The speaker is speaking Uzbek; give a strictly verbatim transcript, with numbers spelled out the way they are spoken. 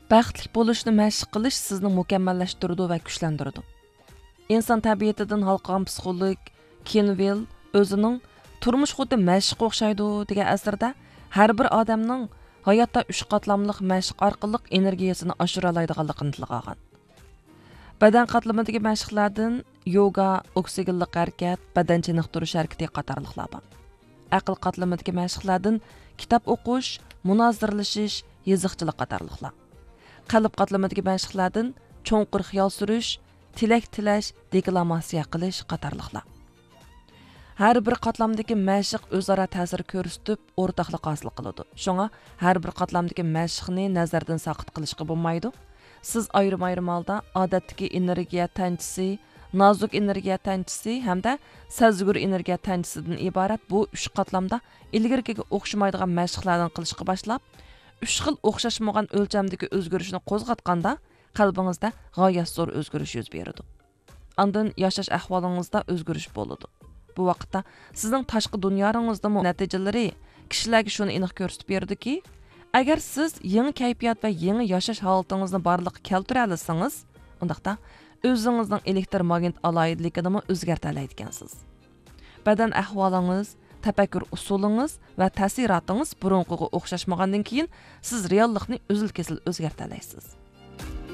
Baxtli bo'lishni mashq qilish sizni mukammallashtiradi va kuchlantiradi. İnsan tabiatidan halqan psixolog Kenvil o'zining turmush xuddi mashq o'xshaydi degan asarda har bir odamning hayotda uch qatlamliq mashq orqali energiyasini oshira oladiganligini tilga olgan. Badan qatlamidagi mashqlardan yoga, oksigenlik harakat, badan chiniqtirish harakati qatorliqlar bor. Aql qatlamidagi mashqlardan kitob o'qish, munozirlashish, yoziqchilik qatorliqlar. Qalb qatlamidagi mashqlardan cho'nqir xiyol surish, tilak tilash, deklamasiya qilish qatorliqlar. Har bir qatlamdagi mashq o'zaro ta'sir ko'rsatib, o'rtoqlik hosil qiladi. Shunga har bir qatlamdagi mashqni nazardan saqit qilishga bo'lmaydi. Siz ayrim-ayrim holda odatdagi energiya tanchisi, nozik energiya tanchisi hamda sezgur energiya tanchisidan iborat bu uch qatlamda ilgirkiga o'xshamaydigan mashqlarni qilishga boshlab, uch xil o'xshashmagan o'lchamdagi o'zgarishni qo'zg'atganda qalbingizda g'oyat zo'r o'zgarish yuz beradi. Ondan yashash ahvolingizda o'zgarish bo'ladi. Bu vaqtda sizning tashqi dunyongizda natijalari kishilarga shuni aniq ko'rsatib berdiki, agar siz yangi kayfiyat va yangi yashash holatingizni barliqqa keltira olsangiz, undaqda o'zingizning elektr magnit aloyidligini o'zgartira olasiz. Badan ahvolingiz, tafakkur usulingiz va ta'sirotingiz burunqiga o'xshashmagandan keyin siz reallikni uzil-kesil o'zgartira olasiz.